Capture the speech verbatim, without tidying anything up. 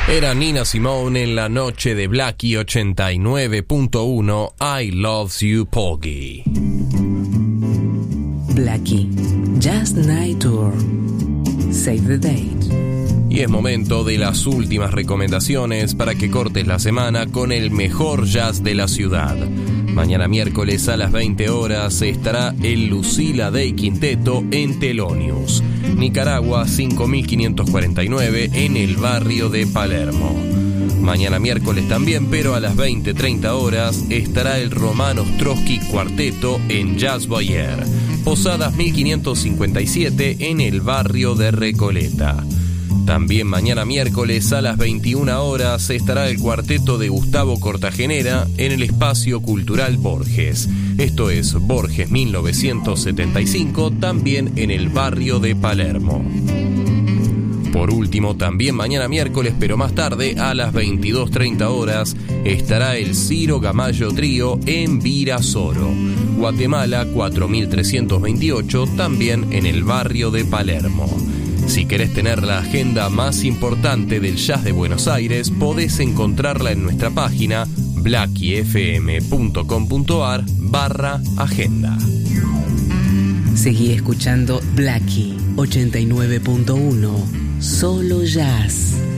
Era Nina Simone en la noche de Blackie ochenta y nueve punto uno, I Loves You Poggy. Blackie, Jazz Night Tour. Save the date. Y es momento de las últimas recomendaciones para que cortes la semana con el mejor jazz de la ciudad. Mañana miércoles a las veinte horas estará el Lucila Day Quinteto en Thelonious, Nicaragua cinco mil quinientos cuarenta y nueve, en el barrio de Palermo. Mañana miércoles también, pero a las veinte treinta horas, estará el Romano Ostrowski Cuarteto en Jazz Boyer, Posadas mil quinientos cincuenta y siete, en el barrio de Recoleta. También mañana miércoles a las veintiuna horas estará el cuarteto de Gustavo Cortagenera en el Espacio Cultural Borges. Esto es Borges mil novecientos setenta y cinco, también en el barrio de Palermo. Por último, también mañana miércoles, pero más tarde, a las veintidós treinta horas, estará el Ciro Gamayo Trío en Virasoro, Guatemala cuatro mil trescientos veintiocho, también en el barrio de Palermo. Si querés tener la agenda más importante del jazz de Buenos Aires, podés encontrarla en nuestra página blackiefm.com.ar barra agenda. Seguí escuchando Blackie ochenta y nueve punto uno, solo jazz.